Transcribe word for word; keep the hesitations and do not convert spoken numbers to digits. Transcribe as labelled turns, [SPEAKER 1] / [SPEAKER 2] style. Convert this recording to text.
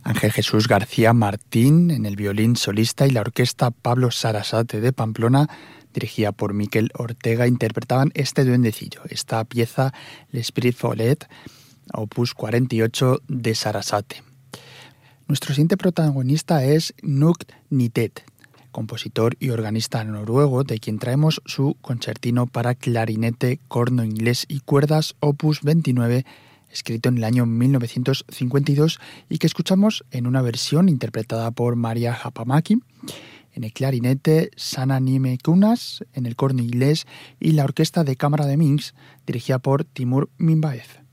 [SPEAKER 1] Ángel Jesús García Martín en el violín solista y la orquesta Pablo Sarasate de Pamplona, dirigida por Miquel Ortega, interpretaban este duendecillo, esta pieza L'Esprit Follet, opus cuarenta y ocho de Sarasate. Nuestro siguiente protagonista es Knut Nytted, compositor y organista noruego, de quien traemos su concertino para clarinete, corno inglés y cuerdas, opus veintinueve, escrito en el año mil novecientos cincuenta y dos y que escuchamos en una versión interpretada por Maria Hapamäki, en el clarinete Sanna Niemi Kunas, en el corno inglés y la orquesta de cámara de Minsk, dirigida por Timur Minbaev.